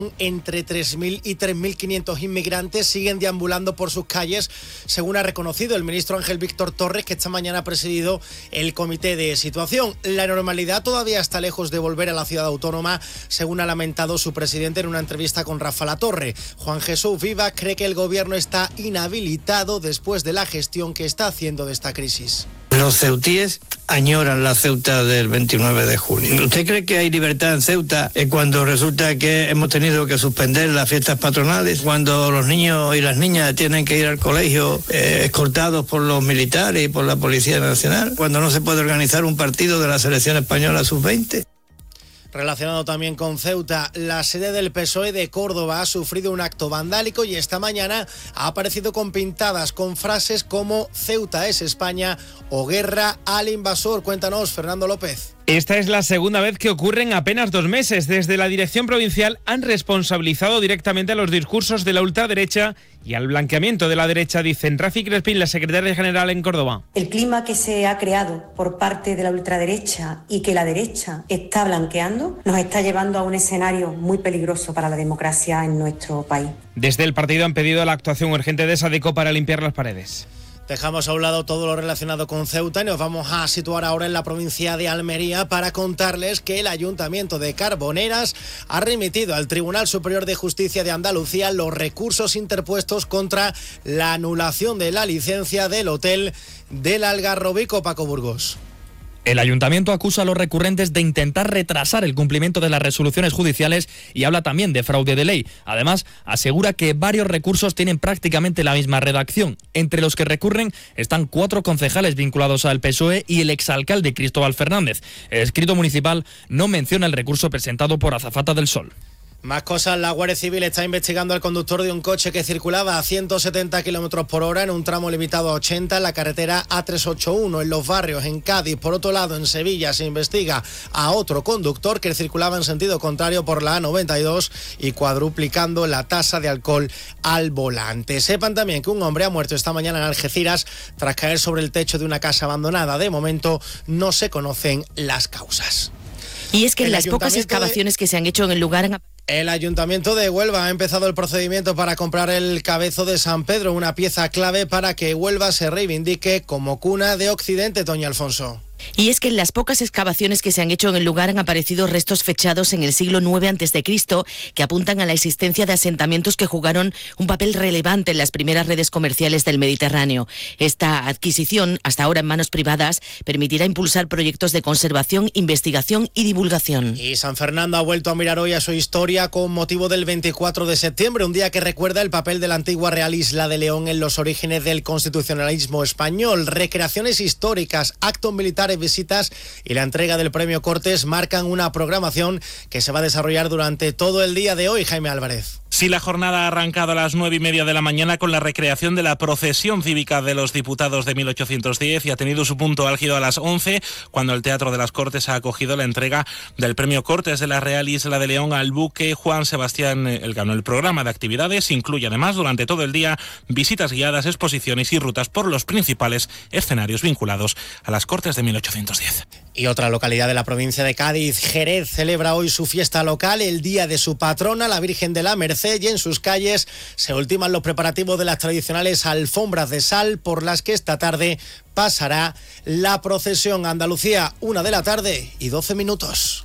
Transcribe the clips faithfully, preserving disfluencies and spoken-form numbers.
Entre tres mil y tres mil quinientos inmigrantes siguen deambulando por sus calles, según ha reconocido el ministro Ángel Víctor Torres, que esta mañana ha presidido el comité de situación. La normalidad todavía está lejos de volver a la ciudad autónoma, según ha lamentado su presidente en una entrevista con Rafa Latorre. Juan Jesús Vivas cree que el gobierno está inhabilitado después de la gestión que está haciendo de esta crisis. Los ceutíes añoran la Ceuta del veintinueve de julio. ¿Usted cree que hay libertad en Ceuta eh, cuando resulta que hemos tenido que suspender las fiestas patronales, cuando los niños y las niñas tienen que ir al colegio eh, escoltados por los militares y por la Policía Nacional, cuando no se puede organizar un partido de la selección española sub veinte? Relacionado también con Ceuta, la sede del P S O E de Córdoba ha sufrido un acto vandálico y esta mañana ha aparecido con pintadas con frases como Ceuta es España o guerra al invasor. Cuéntanos, Fernando López. Esta es la segunda vez que ocurre en apenas dos meses. Desde la dirección provincial han responsabilizado directamente a los discursos de la ultraderecha y al blanqueamiento de la derecha, dicen Rafi Crespín, la secretaria general en Córdoba. El clima que se ha creado por parte de la ultraderecha y que la derecha está blanqueando nos está llevando a un escenario muy peligroso para la democracia en nuestro país. Desde el partido han pedido la actuación urgente de SADECO para limpiar las paredes. Dejamos a un lado todo lo relacionado con Ceuta y nos vamos a situar ahora en la provincia de Almería para contarles que el Ayuntamiento de Carboneras ha remitido al Tribunal Superior de Justicia de Andalucía los recursos interpuestos contra la anulación de la licencia del hotel del Algarrobico. Paco Burgos. El ayuntamiento acusa a los recurrentes de intentar retrasar el cumplimiento de las resoluciones judiciales y habla también de fraude de ley. Además, asegura que varios recursos tienen prácticamente la misma redacción. Entre los que recurren están cuatro concejales vinculados al P S O E y el exalcalde Cristóbal Fernández. El escrito municipal no menciona el recurso presentado por Azafata del Sol. Más cosas, la Guardia Civil está investigando al conductor de un coche que circulaba a ciento setenta kilómetros por hora en un tramo limitado a ochenta en la carretera A trescientos ochenta y uno en Los Barrios, en Cádiz. Por otro lado, en Sevilla se investiga a otro conductor que circulaba en sentido contrario por la A noventa y dos y cuadruplicando la tasa de alcohol al volante. Sepan también que un hombre ha muerto esta mañana en Algeciras tras caer sobre el techo de una casa abandonada. De momento no se conocen las causas. Y es que en las pocas excavaciones de... que se han hecho en el lugar... Han... El Ayuntamiento de Huelva ha empezado el procedimiento para comprar el cabezo de San Pedro, una pieza clave para que Huelva se reivindique como cuna de Occidente, Toña Alfonso. Y es que en las pocas excavaciones que se han hecho en el lugar han aparecido restos fechados en el siglo nueve antes de Cristo que apuntan a la existencia de asentamientos que jugaron un papel relevante en las primeras redes comerciales del Mediterráneo. Esta adquisición, hasta ahora en manos privadas, permitirá impulsar proyectos de conservación, investigación y divulgación. Y San Fernando ha vuelto a mirar hoy a su historia con motivo del veinticuatro de septiembre, un día que recuerda el papel de la antigua Real Isla de León en los orígenes del constitucionalismo español. Recreaciones históricas, actos militares, visitas y la entrega del premio Cortes marcan una programación que se va a desarrollar durante todo el día de hoy. Jaime Álvarez. Sí, la jornada ha arrancado a las nueve y media de la mañana con la recreación de la procesión cívica de los diputados de mil ochocientos diez y ha tenido su punto álgido a las once, cuando el Teatro de las Cortes ha acogido la entrega del premio Cortes de la Real Isla de León al buque Juan Sebastián Elcano. El programa de actividades incluye además durante todo el día visitas guiadas, exposiciones y rutas por los principales escenarios vinculados a las Cortes de mil ochocientos diez. Y otra localidad de la provincia de Cádiz, Jerez, celebra hoy su fiesta local, el día de su patrona, la Virgen de la Merced, y en sus calles se ultiman los preparativos de las tradicionales alfombras de sal por las que esta tarde pasará la procesión. Andalucía, una de la tarde y doce minutos.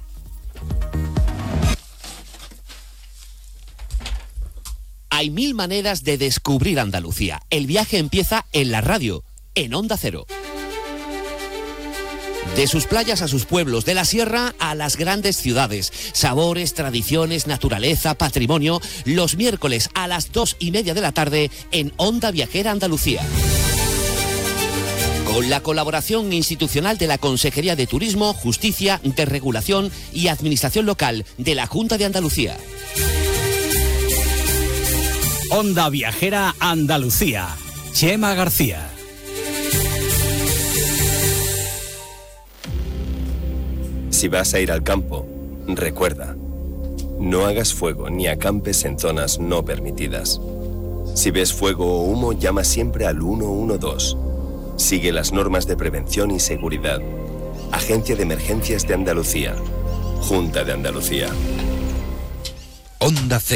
Hay mil maneras de descubrir Andalucía. El viaje empieza en la radio, en Onda Cero. De sus playas a sus pueblos, de la sierra a las grandes ciudades. Sabores, tradiciones, naturaleza, patrimonio. Los miércoles a las dos y media de la tarde en Onda Viajera Andalucía. Con la colaboración institucional de la Consejería de Turismo, Justicia, Desregulación y Administración Local de la Junta de Andalucía. Onda Viajera Andalucía. Chema García. Si vas a ir al campo, recuerda, no hagas fuego ni acampes en zonas no permitidas. Si ves fuego o humo, llama siempre al uno uno dos. Sigue las normas de prevención y seguridad. Agencia de Emergencias de Andalucía. Junta de Andalucía. Onda Cero.